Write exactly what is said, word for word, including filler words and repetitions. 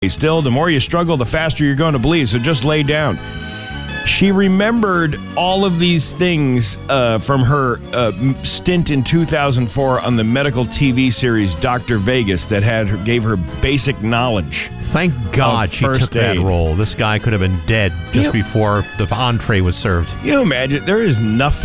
Still, the more you struggle, the faster you're going to bleed, so just lay down. She remembered all of these things uh, from her uh, stint in two thousand four on the medical T V series Doctor Vegas that had her, gave her basic knowledge. Thank God she took that role. This guy could have been dead just You know- before the entree was served. You know, imagine, there is nothing